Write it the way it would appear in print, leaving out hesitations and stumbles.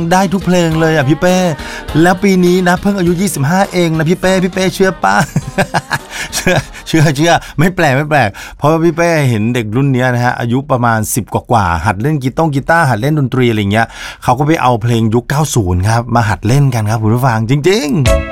ได้ทุกเพลงเลยอ่ะพี่เป้แล้วปีนี้นะเพิ่งอายุ25เองนะพี่เป้เชื่อป่ะ เชื่อไม่แปลกเพราะว่าพี่เป้เห็นเด็กรุ่นนี้นะฮะอายุประมาณ10กว่าหัดเล่นกีตาร์หัดเล่นดนตรีอะไรเงี้ยเขาก็ไปเอาเพลงยุค90ครับมาหัดเล่นกันครับคุณผู้ฟังจริงๆ